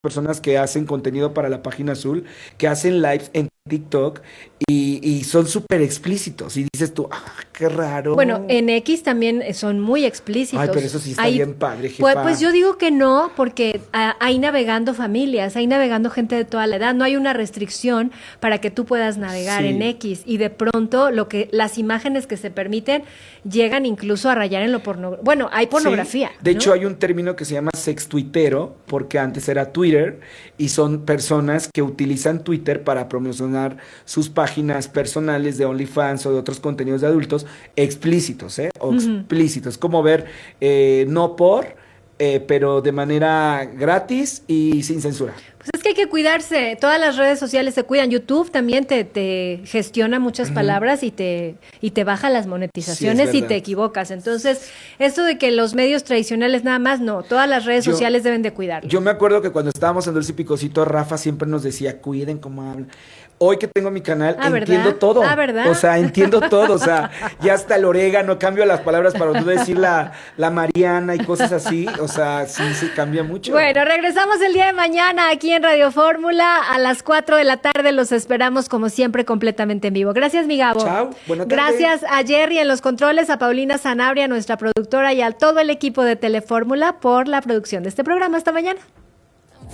personas que hacen contenido para la página azul, que hacen lives en TikTok y son súper explícitos. Y dices tú, qué raro. Bueno, en X también son muy explícitos. Ay, pero eso sí está bien padre, jefa. Pues yo digo que no, porque hay navegando familias, hay navegando gente de toda la edad. No hay una restricción para que tú puedas navegar en X. Y de pronto las imágenes que se permiten llegan incluso a rayar en lo pornográfico. Bueno, hay pornografía. Sí. De hecho, hay un término que se llama sextuitero, porque antes era Twitter, y son personas que utilizan Twitter para promocionar sus páginas personales de OnlyFans o de otros contenidos de adultos explícitos, o explícitos, como ver no por, pero de manera gratis y sin censura. Pues es que hay que cuidarse, todas las redes sociales se cuidan, YouTube también te gestiona muchas palabras y te baja las monetizaciones si te equivocas. Entonces, esto de que los medios tradicionales nada más, no, todas las redes sociales deben de cuidarlo. Yo me acuerdo que cuando estábamos en Dulce y Picosito, Rafa siempre nos decía, cuiden cómo hablan. Hoy que tengo mi canal, entiendo todo. ¿Verdad? O sea, entiendo todo. O sea, ya hasta el orégano, cambio las palabras para no decir la Mariana y cosas así. O sea, sí cambia mucho. Bueno, regresamos el día de mañana aquí en Radio Fórmula a las 4 de la tarde. Los esperamos como siempre completamente en vivo. Gracias, mi Gabo. Chao, buena tarde. Gracias a Jerry en los controles, a Paulina Sanabria, nuestra productora, y a todo el equipo de Telefórmula por la producción de este programa. Hasta mañana.